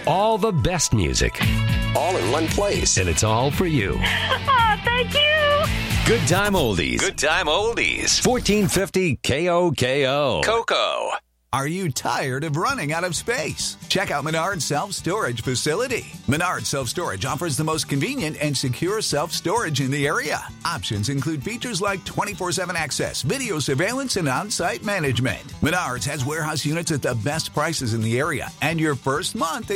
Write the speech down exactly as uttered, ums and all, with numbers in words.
all the best music. All in one place. And it's all for you. Oh, thank you. Good Time Oldies. Good time oldies. fourteen fifty K O K O. Coco. Are you tired of running out of space? Check out Menard's self-storage facility. Menard's self-storage offers the most convenient and secure self-storage in the area. Options include features like twenty-four seven access, video surveillance, and on-site management. Menard's has warehouse units at the best prices in the area, and your first month